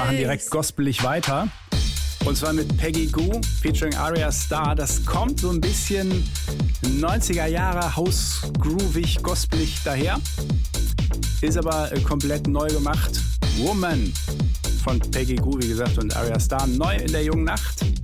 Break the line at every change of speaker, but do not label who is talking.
machen direkt gospelig weiter. Und zwar mit Peggy Gou featuring Arya Starr. Das kommt so ein bisschen 90er Jahre House-groovig, gospelig daher. Ist aber komplett neu gemacht. Woman von Peggy Gou, wie gesagt, und Arya Starr neu in der jungen Nacht.